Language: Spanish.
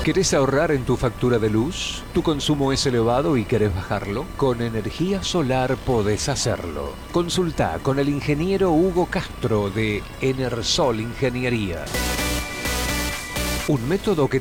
¿Querés ahorrar en tu factura de luz? ¿Tu consumo es elevado y querés bajarlo? Con energía solar podés hacerlo. Consulta con el ingeniero Hugo Castro de Enersol Ingeniería. Un método que